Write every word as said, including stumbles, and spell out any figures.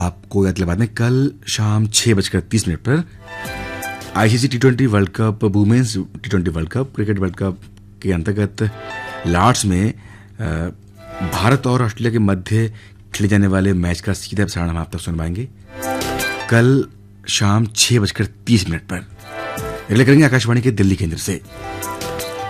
आपको याद दिला दें, कल शाम छह बजकर तीस मिनट पर ICC T twenty world cup women's T twenty world cup cricket world cup के अंतर्गत लॉर्ड्स में भारत और ऑस्ट्रेलिया के मध्य खेले जाने वाले मैच का सीधा प्रसारण हम आप तक सुनवाएंगे कल शाम छह बजकर तीस मिनट पर। अगले करेंगे आकाशवाणी के दिल्ली केंद्र से।